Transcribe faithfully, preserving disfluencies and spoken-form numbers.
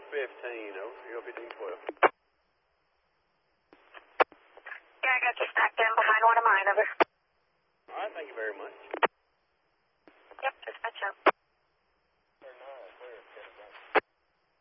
fifteen, over, Eagle fifteen twelve. Yeah, I got you stacked in behind one of mine, over. All right, thank you very much.